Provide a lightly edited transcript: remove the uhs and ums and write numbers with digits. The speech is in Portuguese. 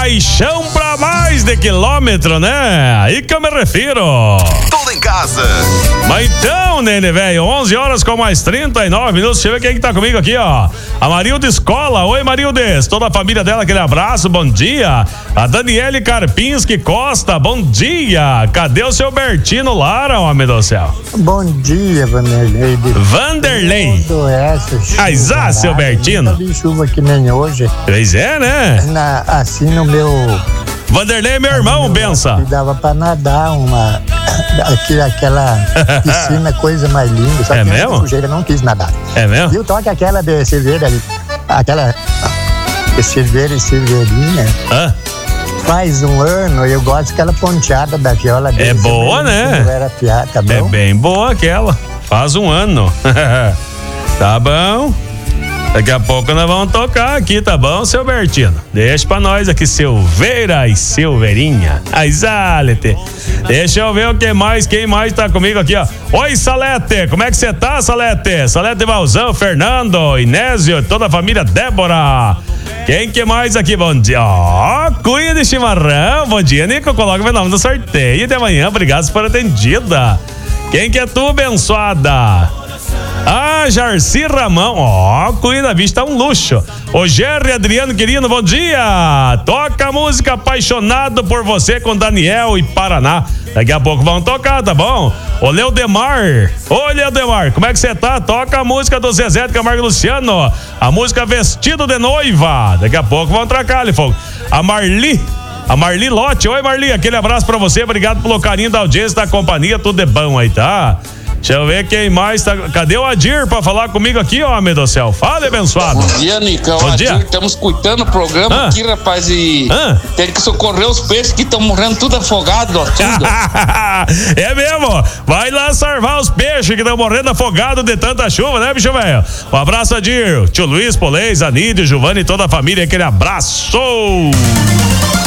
paixão pra mais de quilômetro, né? Aí que eu me refiro. Tudo em casa. Mas então, Nene, velho, 11 horas com mais 39 minutos. Deixa eu ver quem que tá comigo aqui, ó. A Marilda Escola. Oi, Marildes. Toda a família dela, aquele abraço, bom dia. A Daniele Karpinski Costa, bom dia. Cadê o seu Bertino Lara, homem do céu? Bom dia, Vanderlei. Vanderlei. Aizá, seu Bertino. Não vi chuva que nem hoje. Pois é, né? Assim no meu... Vanderlei é meu irmão, benção. Dava pra nadar aquela piscina, coisa mais linda. Só é que mesmo? Eu não quis nadar. É mesmo? Viu? Toca aquela de cerveja ali. Aquela de cerveja e cerveirinha. Faz um ano, eu gosto daquela ponteada da viola dele. É boa, né? Era piada, tá bom? É bem boa aquela. Faz um ano. Tá bom? Daqui a pouco nós vamos tocar aqui, tá bom, seu Bertino? Deixa pra nós aqui, Silveira e Silveirinha. Aizálete. Deixa eu ver o que mais, quem mais tá comigo aqui, ó. Oi, Salete, como é que você tá, Salete? Salete Valzão, Fernando, Inésio, toda a família Débora. Quem que mais aqui? Bom dia. Ó, Cunha de Chimarrão. Bom dia, Nico. Coloca meu nome no sorteio de amanhã. Obrigado por atendida. Quem que é tu, abençoada? Jarci Ramão. Cunha da Vista, um luxo. O Jerry Adriano Quirino, bom dia. Toca a música Apaixonado por Você com Daniel e Paraná. Daqui a pouco vão tocar, tá bom? O Leodemar. Ô, Leodemar, como é que você tá? Toca a música do Zezé de Camargo e Luciano. A música Vestido de Noiva. Daqui a pouco vão trocar ali, fogo. A Marli Lotte. Oi, Marli, aquele abraço pra você. Obrigado pelo carinho da audiência, da companhia. Tudo é bom aí, tá? Deixa eu ver quem mais tá. Cadê o Adir pra falar comigo aqui, homem do céu? Fala, abençoado. Bom dia, Nicão. Bom dia. Estamos cuidando do programa aqui, rapaz, e tem que socorrer os peixes que estão morrendo tudo afogado, ó, tudo. É mesmo? Vai lá salvar os peixes que estão morrendo afogados de tanta chuva, né, bicho velho? Um abraço, Adir. Tio Luiz, Polês, Anídio, Giovanni e toda a família, aquele abraço.